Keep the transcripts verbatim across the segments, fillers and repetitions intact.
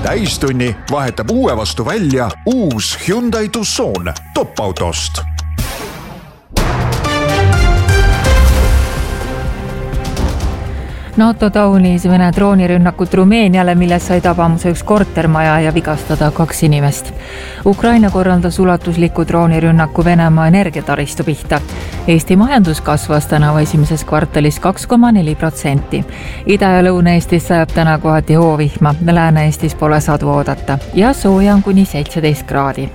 täistunni vahetab uue vastu välja uus Hyundai Tucson top-autost. NATO taunis Vene droonirünnakut Rumeeniale, milles sai tabamuse üks kortermaja ja vigastada kaks inimest. Ukraina korraldas ulatusliku droonirünnaku Venemaa energiataristu pihta. Eesti majandus kasvas tänavu esimeses kvartalis kaks koma neli protsenti. Ida- ja Lõuna-Eestis sajab täna kohati hoovihma, Lääne-Eestis pole sadu oodata ja sooja on kuni seitseteist kraadi.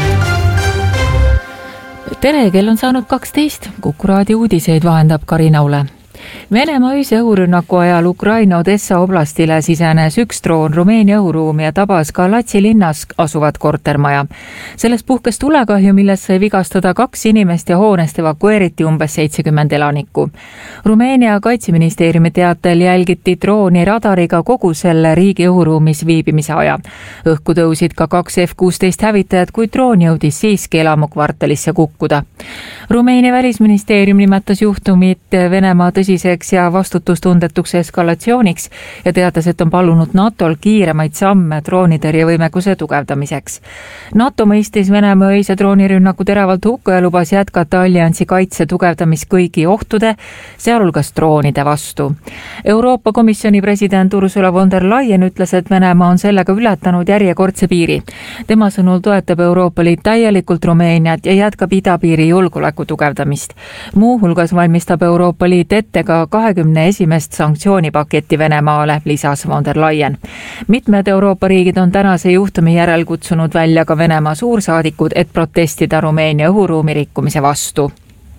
Tere, kell on saanud kaksteist, Kuku raadio uudiseid vahendab Karina Ule. Venemaa öise õhurünnaku ajal Ukraina Odessa oblastile sisenes üks droon Rumeenia õhuruumi ja tabas ka Latsi linnas asuvat kortermaja. Sellest puhkes tulekahju, milles sai vigastada kaks inimest ja hoonest evakueeriti umbes seitsekümmend elanikku. Rumeenia kaitseministeeriumi teatel jälgiti drooni radariga kogu selle riigi õhuruumis viibimise aja. Õhku tõusid ka kaks F kuusteist hävitajat, kui droon jõudis siiski elamu kvartalisse kukkuda. Rumeenia välisministeerium nimetas juhtumit Venemaa tõsiseks ja vastutustundetuks eskalatsiooniks ja teatas, et on palunud NATOl kiiremaid samme droonitõrjevõimekuse tugevdamiseks. NATO mõistis Venemaa öise droonirünnaku teravalt hukka ja lubas jätkata alliansi kaitse tugevdamist kõigi ohtude, sealhulgas droonide vastu. Euroopa Komisjoni president Ursula von der Leyen ütles, et Venemaa on sellega ületanud järjekordse piiri. Tema sõnul toetab Euroopa Liit täielikult Rumeeniat ja jätkab idapiiri julgeoleku tugevdamist. Muu hulgas valmistab Euroopa Liit ette ka kahekümne esimest sanktsioonipaketti Venemaale, lisas von der Leyen. Mitmed Euroopa riigid on tänase juhtumi järel kutsunud välja ka Venemaa suursaadikud, et protestida Rumeenia õhuruumi rikkumise vastu.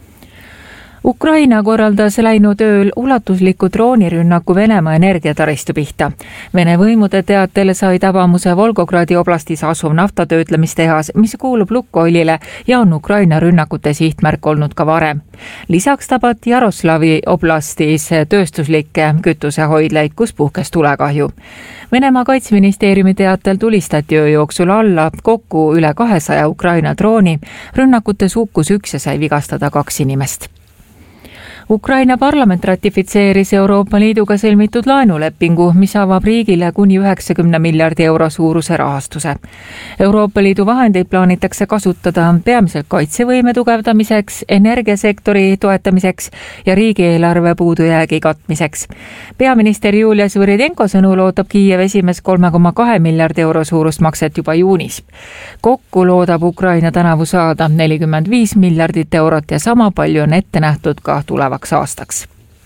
Ukraina korraldas läinud ööl ulatusliku droonirünnaku Venemaa energiataristu pihta. Vene võimude teatel sai tabamuse Volgogradi oblastis asuv naftatöötlemistehas, mis kuulub Lukoilile ja on Ukraina rünnakute sihtmärk olnud ka varem. Lisaks tabati Jaroslavi oblastis tööstuslikke kütusehoidlaid, kus puhkes tulekahju. Venemaa kaitseministeeriumi teatel tulistati öö jooksul alla kokku üle kahesaja Ukraina drooni. Rünnakutes hukkus üks ja sai vigastada kaks inimest. Ukraina parlament ratifitseeris Euroopa Liiduga sõlmitud laenulepingu, mis avab riigile kuni üheksakümne miljardi euro suuruse rahastuse. Euroopa Liidu vahendeid plaanitakse kasutada peamiselt kaitsevõime tugevdamiseks, energiasektori toetamiseks ja riigieelarve puudujäägi katmiseks. Peaminister Julia Svõridenko sõnul ootab Kiiev esimest kolme koma kahe miljardi euro suurust makset juba juunis. Kokku loodab Ukraina tänavu saada nelikümmend viis miljardit eurot ja sama palju on ette nähtud ka tuleva aastaks.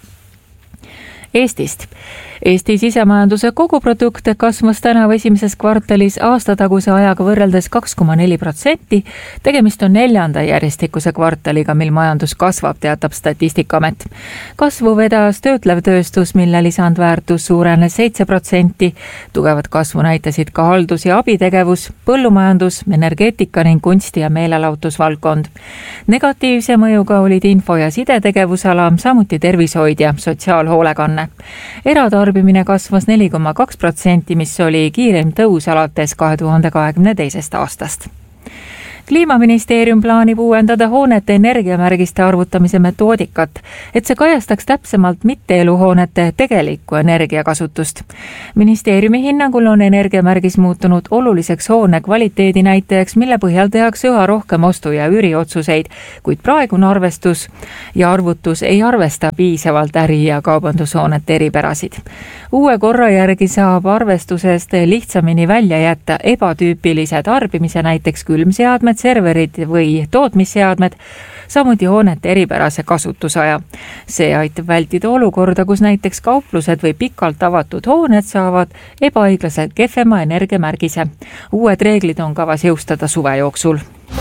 Eestist. Eesti sisemajanduse koguprodukt kasvas tänavu esimeses kvartalis aastataguse ajaga võrreldes kaks koma neli protsenti. Tegemist on neljanda järjestikuse kvartaliga, mil majandus kasvab, teatab Statistikaamet. Kasvu vedas töötlev tööstus, mille lisandväärtus suurenes seitse protsenti. Tugevat kasvu näitasid ka haldus- ja abitegevus, põllumajandus, energeetika ning kunsti- ja meelelahutusvaldkond. Negatiivse mõjuga olid info- ja sidetegevusala, samuti tervishoid ja sotsiaalhoolekanne. Eratarbimine kasvas neli koma kaks protsenti, mis oli kiireim tõus alates kahe tuhande kahekümne teisest aastast. Kliimaministeerium plaanib uuendada hoonete energiamärgiste arvutamise metoodikat, et see kajastaks täpsemalt mitte-eluhoonete tegelikku energiakasutust. Ministeeriumi hinnangul on energiamärgis muutunud oluliseks hoone kvaliteedi näitajaks, mille põhjal tehakse üha rohkem ostu- ja üüriotsuseid, kuid praegune arvestus ja arvutus ei arvesta piisavalt äri- ja kaubandushoonete eripärasid. Uue korra järgi saab arvestusest lihtsamini välja jätta ebatüüpilise tarbimise, näiteks külmseadmed, serverid või tootmisseadmed, samuti hoonete eripärase kasutusaja. See aitab vältida olukorda, kus näiteks kauplused või pikalt avatud hooned saavad ebaõiglaselt kehvema energiamärgise. Uued reeglid on kavas jõustada suve jooksul.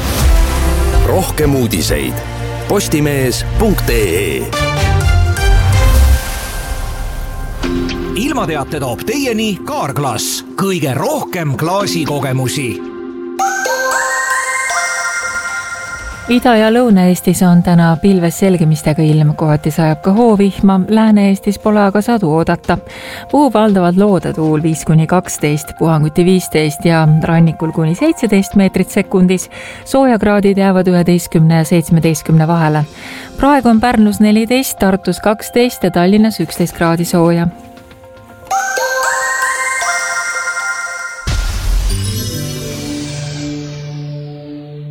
Rohkem uudiseid postimees punkt ee. Ilmateate toob teieni Kaarglass. Kõige rohkem klaasikogemusi. Ida- ja Lõuna-Eestis on täna pilves selgimistega ilm, kohati sajab ka hoovihma, Lääne-Eestis pole aga sadu oodata. Puhub valdavalt loodetuul viis kuni kaksteist, puhanguti viisteist ja rannikul kuni seitseteist meetrit sekundis. Soojakraadid jäävad üheteistkümne ja seitsmeteistkümne vahele. Praegu on Pärnus neliteist, Tartus kaksteist ja Tallinnas üksteist kraadi sooja.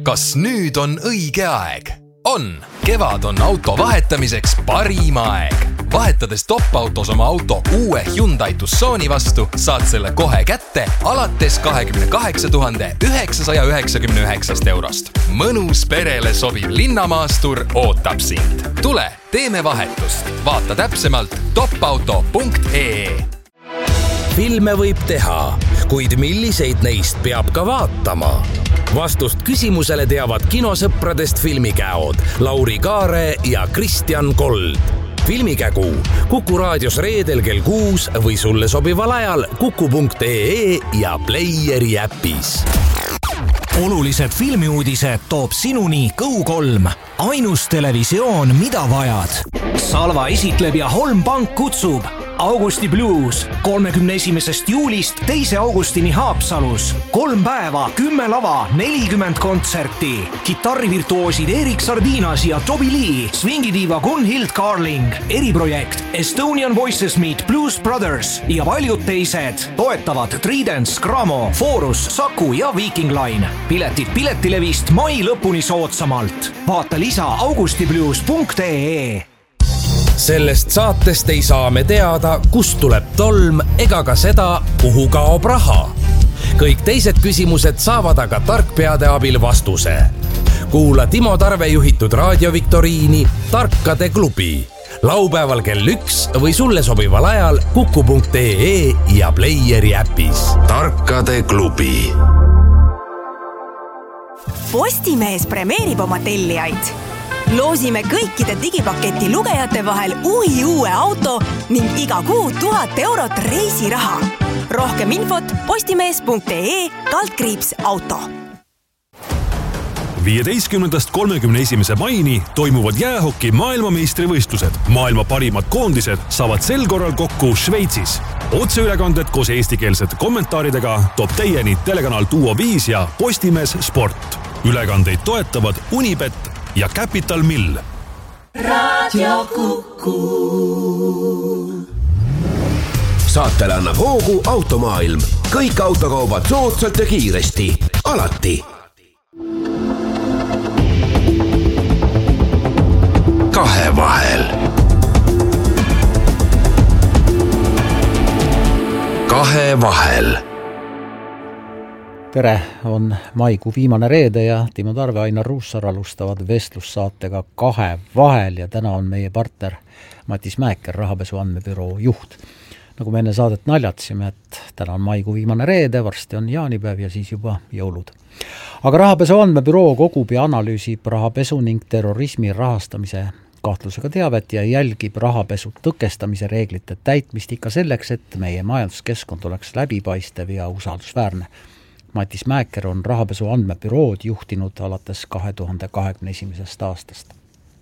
kas nüüd on õige aeg? On! Kevad on auto vahetamiseks parim aeg. Vahetades top-autos oma auto uue Hyundai Tucsoni vastu, saad selle kohe kätte alates kakskümmend kaheksa tuhat üheksasada üheksakümmend üheksa eurost. Mõnus perele sobiv linnamaastur ootab sind. Tule, teeme vahetust. Vaata täpsemalt topauto punkt ee. Filme võib teha, kuid milliseid neist peab ka vaatama? Vastust küsimusele teavad kinosõpradest filmikäod Lauri Kaare ja Kristjan Kold. Filmikägu Kuku raadios reedel kell kuus või sulle sobival ajal kuku punkt ee ja Playeri äpis. Olulised filmiuudised toob sinuni Go kolm. Ainus televisioon, mida vajad. Salva esitleb ja Holm Pank kutsub Augusti Blues kolmekümne esimesest juulist teise augustini Haapsalus. Kolm päeva, kümme lava, nelikümmend kontserti. Kitarrivirtuoosid Erik Sardinas ja Toby Lee, swingidiiva Gunhild Carling, eriprojekt Estonian Voices Meet Blues Brothers ja paljud teised. Toetavad Tridents, Gramo, Forus, Saku ja Viking Line. Piletid Piletilevist mai lõpuni soodsamalt. Vaata lisa augustiblues punkt ee. Sellest saatest ei saa me teada, kust tuleb tolm ega ka seda, kuhu kaob raha. Kõik teised küsimused saavad aga tarkpeade abil vastuse. Kuula Timo Tarve juhitud raadioviktoriini Tarkade klubi. Laupäeval kell üks või sulle sobival ajal kuku punkt ee ja Playeri äpis. Tarkade klubi. Postimees premeerib oma tellijaid. Loosime kõikide digipaketi lugejate vahel uui uue auto ning iga kuu tuhat eurot reisiraha. Rohkem infot postimees punkt ee kaldkriips auto. viieteistkümnendast kolmekümne esimese maini toimuvad jäähoki maailmameistrivõistlused. Maailma parimad koondised saavad sel korral kokku Šveitsis. Otseülekanded koos eestikeelsete kommentaaridega toob teieni telekanal Duo viis ja Postimees Sport. Ülekandeid toetavad Unibet ja Capital Mill. Radio Kuku. Saatele annab hoogu Automaailm. Kõik autokaubad soodsalt ja kiiresti. Alati. Kahe vahel. Kahe vahel. Tere, on maikuu viimane reede ja Timo Tarve, Ainar Ruussaar alustavad vestlussaatega Kahe vahel ja täna on meie partner Matis Mäeker, Rahapesu Andmebüroo juht. Nagu me enne saadet naljatsime, et täna on maikuu viimane reede, varsti on jaanipäev ja siis juba jõulud. Aga Rahapesu Andmebüroo kogub ja analüüsib rahapesu ning terrorismi rahastamise kahtlusega teavet ja jälgib rahapesu tõkestamise reeglite täitmist ikka selleks, et meie majanduskeskkond oleks läbipaistev ja usaldusväärne. Matis Mäeker on Rahapesu Andmebürood juhtinud alates kahe tuhande kahekümne esimesest aastast.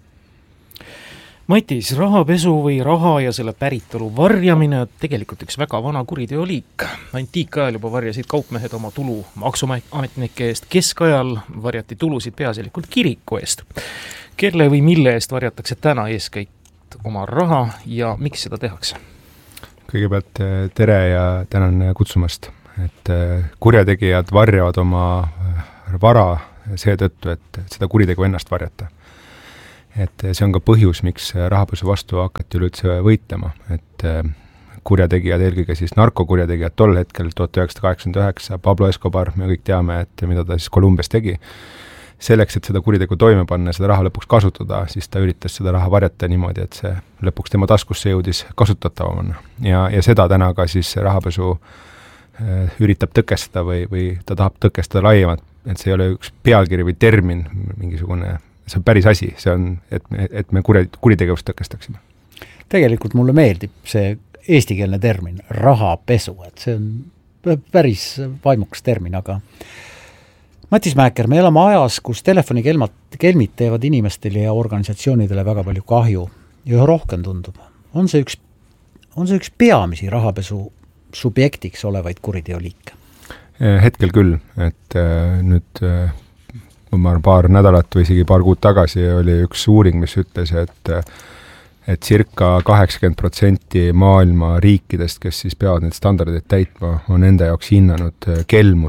Matis, rahapesu või raha ja selle päritolu varjamine on tegelikult üks väga vana kuriteoliik. Antiikajal juba varjasid kaupmehed oma tulu maksuametnike eest, keskajal varjati tulusid peaasjalikult kiriku eest. Kelle või mille eest varjatakse täna eeskäit oma raha ja miks seda tehakse? Kõigepealt tere ja tänan kutsumast. Et kurjategijad varjavad oma vara seetõttu, et seda kuritegu ennast varjata. Et see on ka põhjus, miks rahapesu vastu hakati üldse võitlema. Et kurjategijad, eelkõige siis narkokurjategijad tol hetkel tuhat üheksasada kaheksakümmend üheksa, Pablo Escobar, me kõik teame, et mida ta siis Kolumbias tegi. Selleks, et seda kuritegu toime panna ja seda raha lõpuks kasutada, siis ta üritas seda raha varjata niimoodi, et see lõpuks tema taskusse jõudis kasutatavam. Ja, ja seda täna ka siis rahapesu üritab tõkestada või, või ta tahab tõkestada laiemalt, et see ei ole üks pealkiri või termin, mingisugune, see on päris asi, see on, et me, et me kuri, kuritegevust tõkestaksime. Tegelikult mulle meeldib see eestikeelne termin, rahapesu, et see on päris vaimukas termin, aga Matis Mäeker, me elame ajas, kus telefonikelmad, kelmid teevad inimestele ja organisatsioonidele väga palju kahju ja üha rohkem tundub. On see üks, on see üks peamisi rahapesu subjektiks olevaid kuriteoliike? Hetkel küll, et nüüd ma paar nädalat või isegi paar kuud tagasi oli üks uuring, mis ütles, et et circa kaheksakümmend protsenti maailma riikidest, kes siis peavad need standardid täitma, on enda jaoks hinnanud kelmused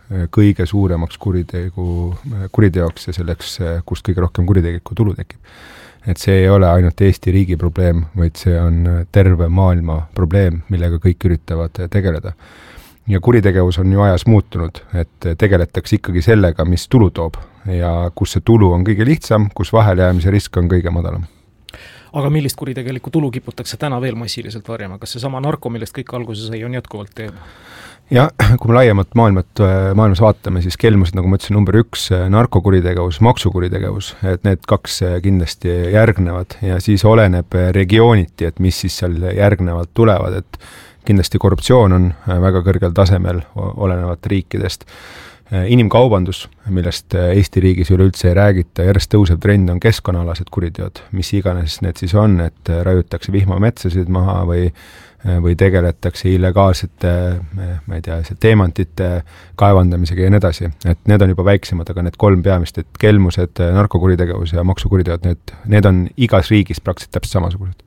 kõige suuremaks kuritegu, kuriteoks ja selleks, kust kõige rohkem kuritegeliku tulu tekib. Et see ei ole ainult Eesti riigi probleem, vaid see on terve maailma probleem, millega kõik üritavad tegeleda. Ja kuritegevus on ju ajas muutunud, et tegeletakse ikkagi sellega, mis tulu toob ja kus see tulu on kõige lihtsam, kus vahelejäämise risk on kõige madalam. Aga millist kuritegelikku tulu kiputakse täna veel massiliselt varjama? Kas see sama narko, millest kõik alguse sai, on jätkuvalt teema? Ja kui me laiemat maailmat, maailmas vaatame, siis kelmused, nagu ma ütlesin, number üks, narkokuritegevus, maksukuritegevus, et need kaks kindlasti järgnevad ja siis oleneb regiooniti, et mis siis seal järgnevalt tulevad, et kindlasti korruptsioon on väga kõrgel tasemel olenevat riikidest. Inimkaubandus, millest Eesti riigis üleüldse ei räägita, järjest tõusev trend on keskkonnaalased kuriteod, mis iganes need siis on, et raiutakse vihmametsasid maha või või tegeletakse illegaalsete, ma ei tea, teemantite kaevandamisega ja nii edasi. Et need on juba väiksemad, aga need kolm peamist, et kelmused, narkokuritegevus ja maksukuriteod, need, need on igas riigis praktiliselt täpselt samasugused.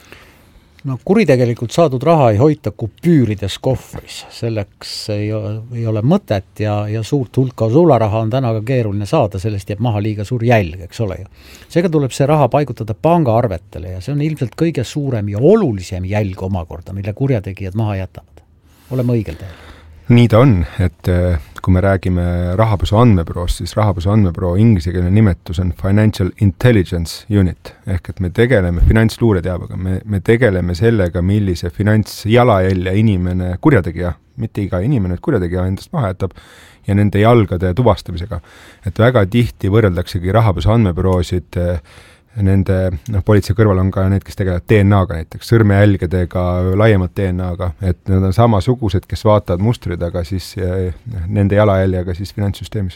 No kuritegelikult saadud raha ei hoita kupüürides kohvris, selleks ei ole, ei ole mõtet ja, ja suurt hulka sularaha on täna ka keeruline saada, sellest jääb maha liiga suur jälg, eks ole ju. Seega tuleb see raha paigutada pangaarvetele ja see on ilmselt kõige suurem ja olulisem jälg omakorda, mille kurjategijad maha jätavad. Oleme õigel teel. Nii ta on, et kui me räägime rahapesu andmebüroost, siis rahapesu andmebüroo ingliskeelne nimetus on Financial Intelligence Unit, ehk et me tegeleme finantsluureteabega, me, me tegeleme sellega, millise finantsjalajälje inimene kurjategija, mitte iga inimene, et kurjategija endast maha jätab, ja nende jalgade tuvastamisega. Et väga tihti võrreldaksegi rahapesu andmebüroosid nende, noh, politsei kõrval on ka need, kes tegelevad D N A-ga näiteks, sõrmejälgedega, laiemalt D N A-ga, et need on samasugused, kes vaatavad mustrid, aga siis nende jalajäljega siis finantssüsteemis.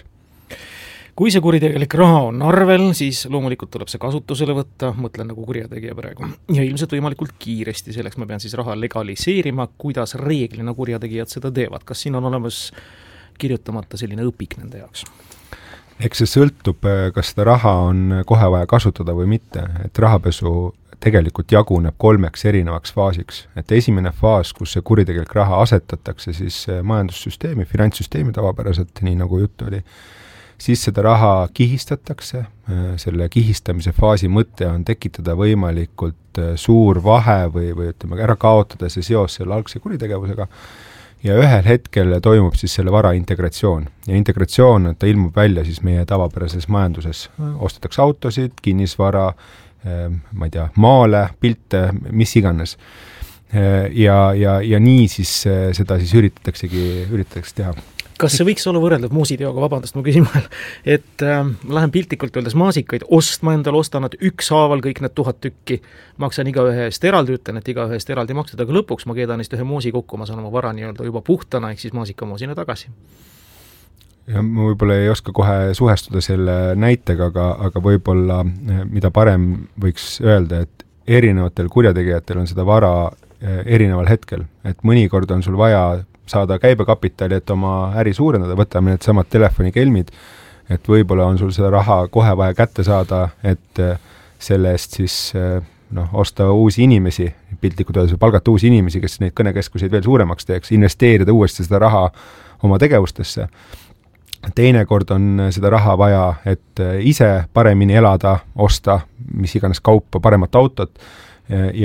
Kui see kuritegelik raha on arvel, siis loomulikult tuleb see kasutusele võtta, mõtlen nagu kurjategija praegu. Ja ilmselt võimalikult kiiresti, selleks ma pean siis raha legaliseerima, kuidas reeglina kurjategijad seda teevad. Kas siin on olemas kirjutamata selline õpik nende jaoks? Eks see sõltub, kas seda raha on kohe vaja kasutada või mitte, et rahapesu tegelikult jaguneb kolmeks erinevaks faasiks. Et esimene faas, kus see kuritegelik raha asetatakse, siis majandussüsteemi, finantssüsteemi tavapäraselt, nii nagu jutt oli, siis seda raha kihistatakse, selle kihistamise faasi mõte on tekitada võimalikult suur vahe või, või ütleme, ära kaotada see seos selle algse kuritegevusega. Ja ühel hetkel toimub siis selle vara integratsioon. Ja integratsioon, ta ilmub välja siis meie tavapärases majanduses. Ostetakse autosid, kinnisvara, ma ei tea, maale, pilte, mis iganes. Ja, ja, ja nii siis seda siis üritataksegi, üritatakse teha. Kas see võiks olla võrreldav muusiteoga, vabandust, ma küsin vahel, et äh, lähen piltlikult öeldes maasikaid ostma endale, ostan nad ükshaaval kõik need tuhat tükki, maksan iga ühe eest eraldi, ütlen, et iga ühe eest eraldi maksud, aga lõpuks ma keedan neist ühe moosi kokku, ma saan oma vara nii-öelda juba puhtana, ehk siis maasikamoosina tagasi. Ja ma võib-olla ei oska kohe suhestuda selle näitega, aga, aga võib-olla mida parem võiks öelda, et erinevatel kurjategijatel on seda vara erineval hetkel, et mõnikord on sul vaja saada käibekapitali, et oma äri suurendada, võtame need samad telefonikelmid, et võib-olla on sul seda raha kohe vaja kätte saada, et selle eest siis noh, osta uusi inimesi, piltlikult öeldes palgata uusi inimesi, kes neid kõnekeskuseid veel suuremaks teeks, investeerida uuesti seda raha oma tegevustesse. Teinekord on seda raha vaja, et ise paremini elada, osta, mis iganes kaupa, paremat autot, ja